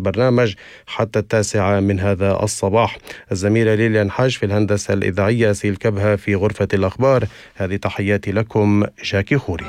البرنامج حتى 9 من هذا الصباح. الزميلة ليليان حاج في الهندسة الإذاعية، سيل كبهة في غرفة الأخبار. هذه تحياتي لكم، جاكي خوري.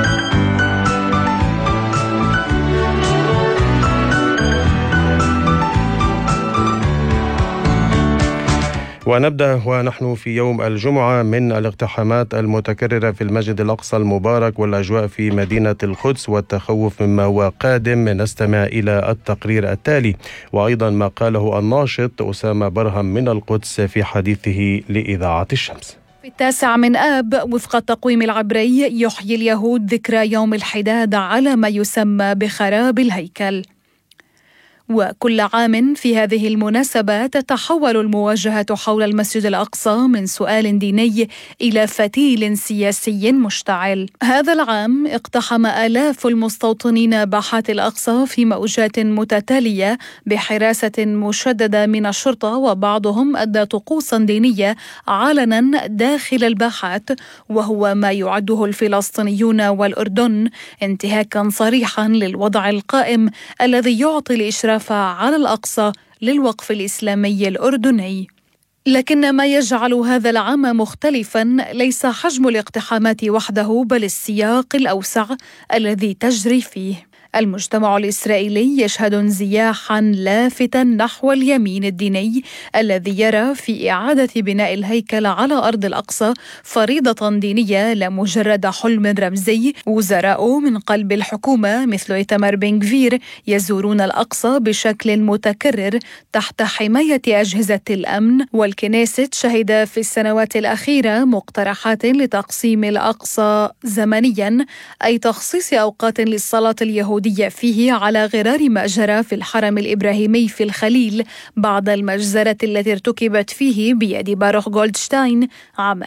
ونبدأ ونحن في يوم الجمعة من الاقتحامات المتكررة في المسجد الأقصى المبارك والأجواء في مدينة القدس والتخوف مما هو قادم. نستمع إلى التقرير التالي وأيضا ما قاله الناشط أسامة برهم من القدس في حديثه لإذاعة الشمس. في 9 من آب وفق التقويم العبري يحيي اليهود ذكرى يوم الحداد على ما يسمى بخراب الهيكل. وكل عام في هذه المناسبة تتحول المواجهة حول المسجد الأقصى من سؤال ديني إلى فتيل سياسي مشتعل. هذا العام اقتحم آلاف المستوطنين باحات الأقصى في موجات متتالية بحراسة مشددة من الشرطة، وبعضهم أدى طقوسا دينية علنا داخل الباحات، وهو ما يعده الفلسطينيون والأردن انتهاكا صريحا للوضع القائم الذي يعطي الإشراف على الأقصى للوقف الإسلامي الأردني. لكن ما يجعل هذا العام مختلفا ليس حجم الاقتحامات وحده، بل السياق الأوسع الذي تجري فيه. المجتمع الإسرائيلي يشهد انزياحا لافتا نحو اليمين الديني الذي يرى في إعادة بناء الهيكل على أرض الأقصى فريضة دينية لا مجرد حلم رمزي. وزراء من قلب الحكومة مثل إيتمار بن غفير يزورون الأقصى بشكل متكرر تحت حماية أجهزة الأمن، والكنيست شهد في السنوات الأخيرة مقترحات لتقسيم الأقصى زمنيا، أي تخصيص أوقات للصلاة اليهودية فيه على غرار ما جرى في الحرم الإبراهيمي في الخليل بعد المجزرة التي ارتكبت فيه بيد باروخ جولدشتاين عام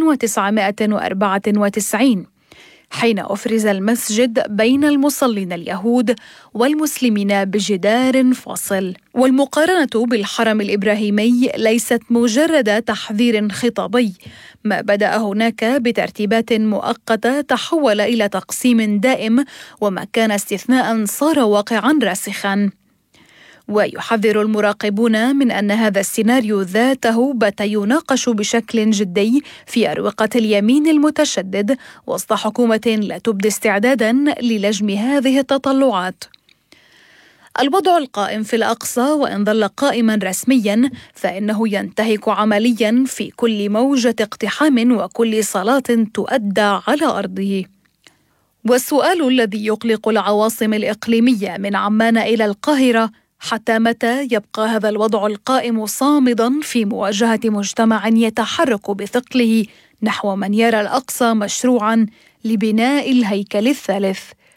1994 حين أفرز المسجد بين المصلين اليهود والمسلمين بجدار فاصل. والمقارنة بالحرم الإبراهيمي ليست مجرد تحذير خطابي، ما بدأ هناك بترتيبات مؤقتة تحول إلى تقسيم دائم، وما كان استثناء صار واقعا راسخا. ويحذر المراقبون من أن هذا السيناريو ذاته بات يناقش بشكل جدي في أروقة اليمين المتشدد وسط حكومة لا تبدي استعدادا للجم هذه التطلعات. الوضع القائم في الأقصى وإن ظل قائما رسميا فإنه ينتهك عمليا في كل موجة اقتحام وكل صلاة تؤدى على أرضه. والسؤال الذي يقلق العواصم الإقليمية من عمان إلى القاهرة: حتى متى يبقى هذا الوضع القائم صامدا في مواجهة مجتمع يتحرك بثقله نحو من يرى الأقصى مشروعا لبناء الهيكل الثالث؟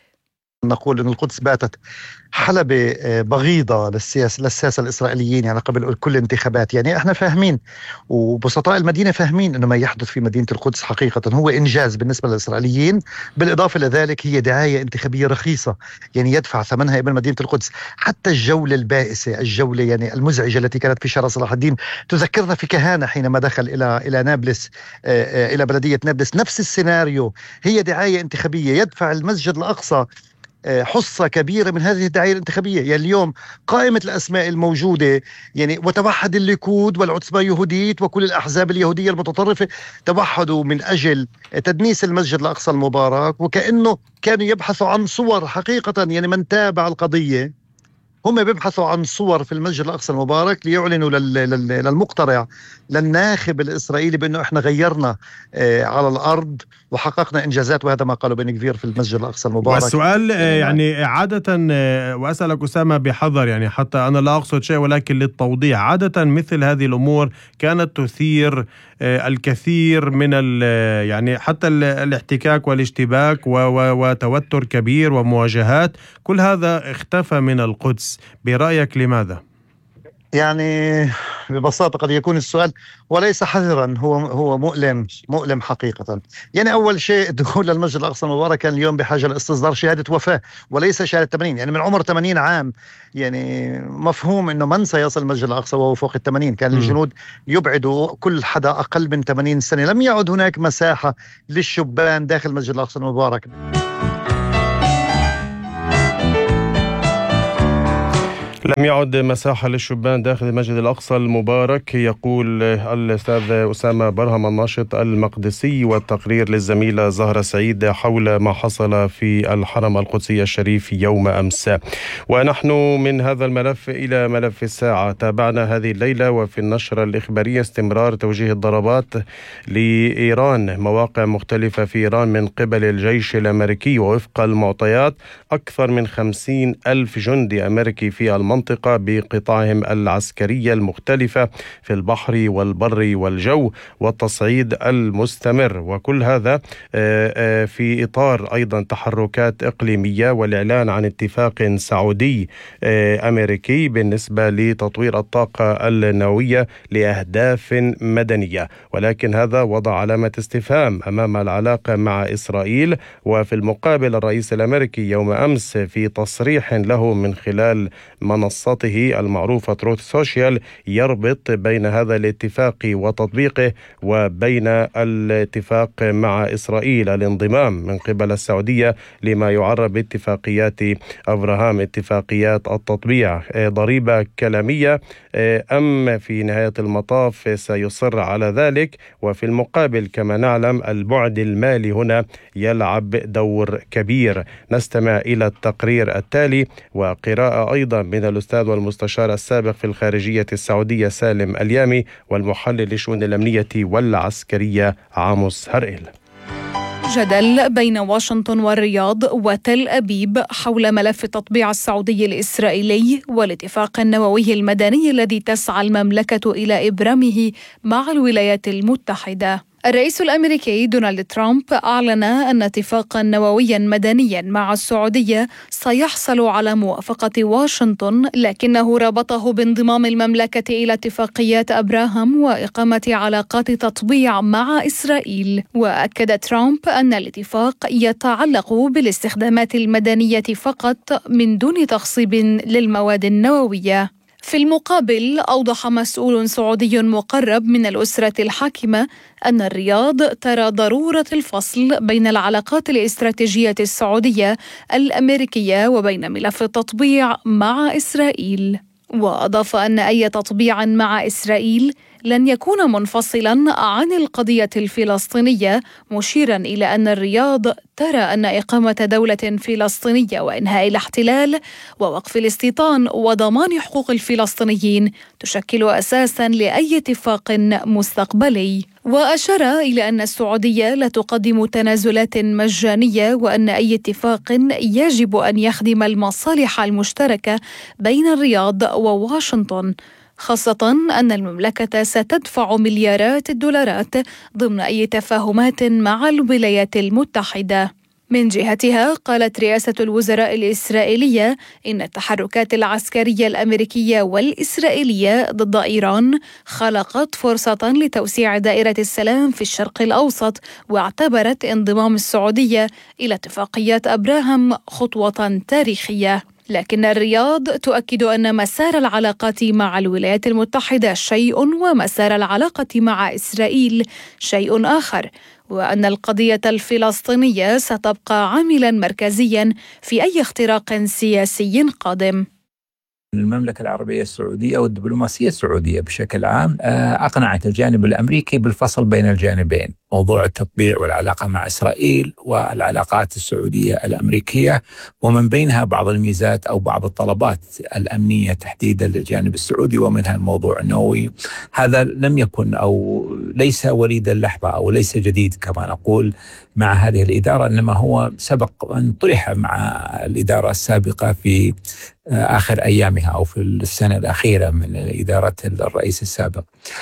نقول أن القدس باتت حلبة بغيضة للساسة الإسرائيليين يعني قبل كل انتخابات. يعني احنا فاهمين وبسطاء المدينة فاهمين أنه ما يحدث في مدينة القدس حقيقة هو إنجاز بالنسبة للإسرائيليين، بالإضافة لذلك هي دعاية انتخابية رخيصة يعني يدفع ثمنها ابن مدينة القدس. حتى الجولة البائسة، الجولة يعني المزعجة التي كانت في شارع صلاح الدين تذكرنا في كهانة حينما دخل إلى نابلس، إلى بلدية نابلس، نفس السيناريو، هي دعاية انتخابية يدفع المسجد الأقصى حصة كبيرة من هذه الدعاية الانتخابية. يعني اليوم قائمة الأسماء الموجودة يعني وتوحد الليكود والعتصبة اليهودية وكل الأحزاب اليهودية المتطرفة توحدوا من أجل تدنيس المسجد الأقصى المبارك، وكأنه كانوا يبحثوا عن صور حقيقة. يعني من تابع القضية هم بيبحثوا عن صور في المسجد الأقصى المبارك ليعلنوا للمقترع للناخب الإسرائيلي بأنه إحنا غيرنا على الأرض وحققنا إنجازات، وهذا ما قالوا بن غفير في المسجد الأقصى المبارك. والسؤال يعني عادة وأسألك أسامة بحذر، يعني حتى أنا لا أقصد شيء ولكن للتوضيح، عادة مثل هذه الأمور كانت تثير الكثير من يعني حتى الاحتكاك والاشتباك وتوتر كبير ومواجهات، كل هذا اختفى من القدس. برأيك لماذا؟ يعني ببساطة قد يكون السؤال وليس حذرا، هو مؤلم حقيقة. يعني أول شيء دخول المسجد الأقصى المبارك كان اليوم بحاجة لاستصدار شهادة وفاة وليس شهادة 80. يعني من عمر 80 عام يعني مفهوم أنه من سيصل المسجد الأقصى وهو فوق 80. كان الجنود يبعدوا كل حدا أقل من 80 سنة، لم يعد هناك مساحة للشبان داخل المسجد الأقصى المبارك. لم يعد مساحة للشبان داخل المسجد الأقصى المبارك، يقول الأستاذ أسامة برهم الناشط المقدسي، والتقرير للزميلة زهرة سعيد حول ما حصل في الحرم القدسي الشريف يوم أمس. ونحن من هذا الملف إلى ملف الساعة. تابعنا هذه الليلة وفي النشرة الإخبارية استمرار توجيه الضربات لإيران، مواقع مختلفة في إيران من قبل الجيش الأمريكي، ووفق المعطيات أكثر من 50,000 جندي أمريكي في المنطقة بقطاعهم العسكرية المختلفة في البحر والبر والجو، والتصعيد المستمر، وكل هذا في إطار أيضا تحركات إقليمية والإعلان عن اتفاق سعودي أمريكي بالنسبة لتطوير الطاقة النووية لأهداف مدنية. ولكن هذا وضع علامة استفهام أمام العلاقة مع إسرائيل. وفي المقابل الرئيس الأمريكي يوم أمس في تصريح له من خلال منصته المعروفة تروث سوشيال يربط بين هذا الاتفاق وتطبيقه وبين الاتفاق مع إسرائيل، الانضمام من قبل السعودية لما يعرف باتفاقيات أبراهام، اتفاقيات التطبيع. ضريبة كلامية أم في نهاية المطاف سيصر على ذلك؟ وفي المقابل كما نعلم البعد المالي هنا يلعب دور كبير. نستمع إلى التقرير التالي وقراءة أيضا من الأستاذ والمستشار السابق في الخارجية السعودية سالم اليامي، والمحلل لشؤون الأمنية والعسكرية عاموس هرئيل. جدل بين واشنطن والرياض وتل أبيب حول ملف التطبيع السعودي الإسرائيلي والاتفاق النووي المدني الذي تسعى المملكة إلى إبرامه مع الولايات المتحدة. الرئيس الأمريكي دونالد ترامب أعلن أن اتفاقا نوويا مدنيا مع السعودية سيحصل على موافقة واشنطن، لكنه ربطه بانضمام المملكة إلى اتفاقيات أبراهام وإقامة علاقات تطبيع مع إسرائيل. وأكد ترامب أن الاتفاق يتعلق بالاستخدامات المدنية فقط من دون تخصيب للمواد النووية. في المقابل أوضح مسؤول سعودي مقرب من الأسرة الحاكمة أن الرياض ترى ضرورة الفصل بين العلاقات الاستراتيجية السعودية الأمريكية وبين ملف التطبيع مع إسرائيل. وأضاف أن أي تطبيع مع إسرائيل لن يكون منفصلا عن القضية الفلسطينية، مشيرا إلى أن الرياض ترى أن إقامة دولة فلسطينية وإنهاء الاحتلال ووقف الاستيطان وضمان حقوق الفلسطينيين تشكل أساسا لأي اتفاق مستقبلي. وأشار إلى أن السعودية لا تقدم تنازلات مجانية، وأن أي اتفاق يجب أن يخدم المصالح المشتركة بين الرياض وواشنطن، خاصة أن المملكة ستدفع مليارات الدولارات ضمن أي تفاهمات مع الولايات المتحدة. من جهتها قالت رئاسة الوزراء الإسرائيلية إن التحركات العسكرية الأمريكية والإسرائيلية ضد إيران خلقت فرصة لتوسيع دائرة السلام في الشرق الأوسط، واعتبرت انضمام السعودية إلى اتفاقيات أبراهام خطوة تاريخية. لكن الرياض تؤكد أن مسار العلاقات مع الولايات المتحدة شيء ومسار العلاقة مع إسرائيل شيء آخر، وأن القضية الفلسطينية ستبقى عاملا مركزيا في أي اختراق سياسي قادم. المملكة العربية السعودية والدبلوماسية السعودية بشكل عام أقنعت الجانب الأمريكي بالفصل بين الجانبين، موضوع التطبيع والعلاقة مع إسرائيل والعلاقات السعودية الأمريكية، ومن بينها بعض الميزات أو بعض الطلبات الأمنية تحديدا للجانب السعودي، ومنها الموضوع النووي. هذا لم يكن أو ليس وليد اللحظة أو ليس جديد كما نقول مع هذه الإدارة، إنما هو سبق أن طرح مع الإدارة السابقة في آخر أيامها أو في السنة الأخيرة من إدارة الرئيس السابق.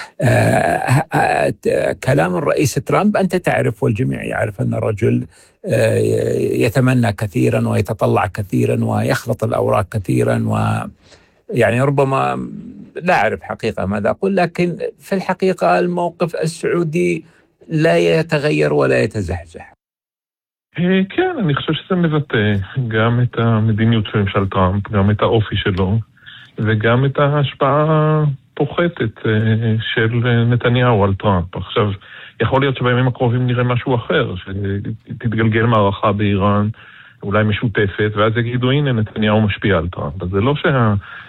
كلام الرئيس ترامب أنت تعرف والجميع يعرف أن الرجل يتمنى كثيرا ويتطلع كثيرا ويخلط الأوراق كثيرا، ويعني ربما لا أعرف حقيقة ماذا أقول، لكن في الحقيقة الموقف السعودي لا يتغير ولا يتزحزح. כן, אני חושב שזה מבטא גם את המדיניות של ממשל טראמפ, גם את האופי שלו, וגם את ההשפעה פוחתת של נתניהו על טראמפ. עכשיו, יכול להיות שבימים הקרובים נראה משהו אחר, שתתגלגל מערכה באיראן, אולי משותפת, ואז יגידו, הנה, נתניהו משפיע על טראמפ. אז זה לא